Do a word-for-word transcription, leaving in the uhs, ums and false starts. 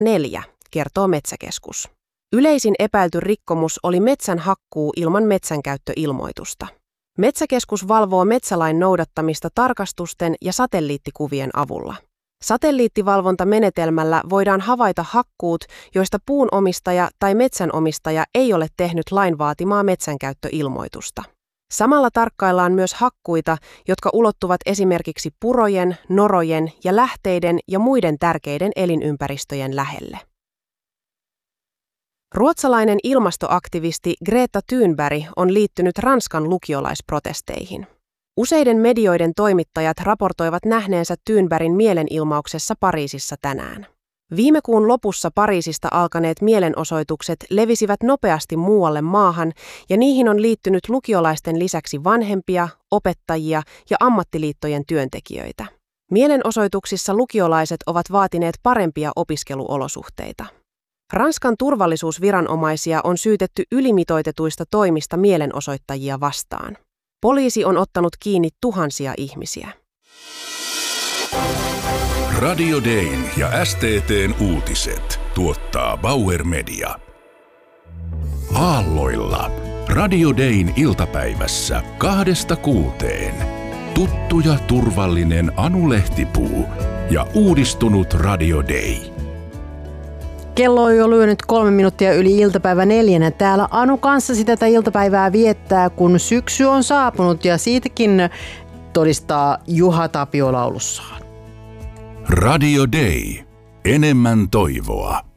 neljä, kertoo Metsäkeskus. Yleisin epäilty rikkomus oli metsän hakkuu ilman metsänkäyttöilmoitusta. Metsäkeskus valvoo metsälain noudattamista tarkastusten ja satelliittikuvien avulla. Satelliittivalvontamenetelmällä voidaan havaita hakkuut, joista puun omistaja tai metsänomistaja ei ole tehnyt lain vaatimaa metsänkäyttöilmoitusta. Samalla tarkkaillaan myös hakkuita, jotka ulottuvat esimerkiksi purojen, norojen ja lähteiden ja muiden tärkeiden elinympäristöjen lähelle. Ruotsalainen ilmastoaktivisti Greta Thunberg on liittynyt Ranskan lukiolaisprotesteihin. Useiden medioiden toimittajat raportoivat nähneensä Thunbergin mielenilmauksessa Pariisissa tänään. Viime kuun lopussa Pariisista alkaneet mielenosoitukset levisivät nopeasti muualle maahan ja niihin on liittynyt lukiolaisten lisäksi vanhempia, opettajia ja ammattiliittojen työntekijöitä. Mielenosoituksissa lukiolaiset ovat vaatineet parempia opiskeluolosuhteita. Ranskan turvallisuusviranomaisia on syytetty ylimitoitetuista toimista mielenosoittajia vastaan. Poliisi on ottanut kiinni tuhansia ihmisiä. Radio Dayn ja S T T:n uutiset tuottaa Bauer Media. Aalloilla. Radio Dayn iltapäivässä kahdesta kuuteen. Tuttu ja turvallinen Anu Lehtipuu ja uudistunut Radio Day. Kello on jo lyönyt kolme minuuttia yli iltapäivä neljänä. Täällä Anu kanssasi tätä iltapäivää viettää, kun syksy on saapunut ja siitäkin todistaa Juha Tapio laulussaan. Radio Day. Enemmän toivoa.